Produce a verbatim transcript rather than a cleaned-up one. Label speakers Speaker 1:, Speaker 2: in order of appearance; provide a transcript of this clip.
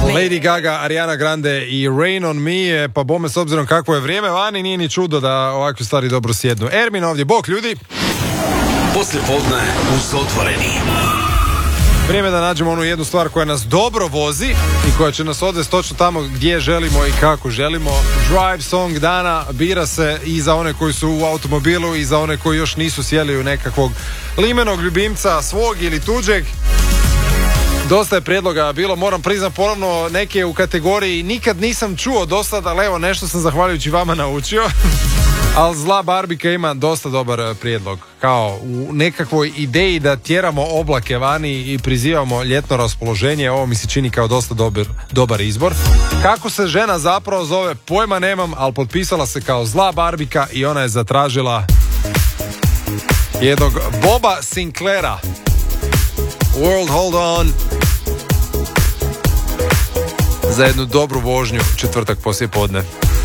Speaker 1: Lady Gaga, Ariana Grande i Rain on Me, pa bome s obzirom kako je vrijeme vani, nije ni čudo da ovakve stvari dobro sjednu. Ermin ovdje, bok ljudi.
Speaker 2: Poslije podne uz otvoreni.
Speaker 1: Vrijeme da nađemo onu jednu stvar koja nas dobro vozi i koja će nas odvesti točno tamo gdje želimo i kako želimo. Drive song dana bira se i za one koji su u automobilu i za one koji još nisu sjeli u nekakvog limenog ljubimca, svog ili tuđeg. Dosta je prijedloga bilo, moram priznat ponovno neke u kategoriji nikad nisam čuo do sada, ali evo nešto sam zahvaljujući vama naučio. Ali zla Barbika ima dosta dobar prijedlog. Kao u nekakvoj ideji da tjeramo oblake vani i prizivamo ljetno raspoloženje, ovo mi se čini kao dosta dobar, dobar izbor. Kako se žena zapravo zove, pojma nemam, ali potpisala se kao zla Barbika i ona je zatražila jednog Boba Sinclaira. World Hold On za jednu dobru vožnju četvrtak poslije podne.